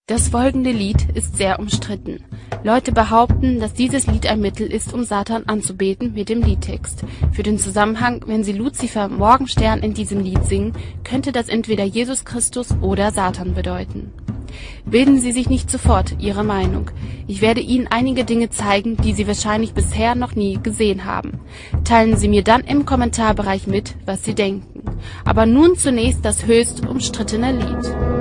Das folgende Lied ist sehr umstritten. Leute behaupten, dass dieses Lied ein Mittel ist, um Satan anzubeten mit dem Liedtext. Für den Zusammenhang, wenn sie Luzifer Morgenstern in diesem Lied singen, könnte das entweder Jesus Christus oder Satan bedeuten. Bilden Sie sich nicht sofort Ihre Meinung. Ich werde Ihnen einige Dinge zeigen, die Sie wahrscheinlich bisher noch nie gesehen haben. Teilen Sie mir dann im Kommentarbereich mit, was Sie denken. Aber nun zunächst das höchst umstrittene Lied.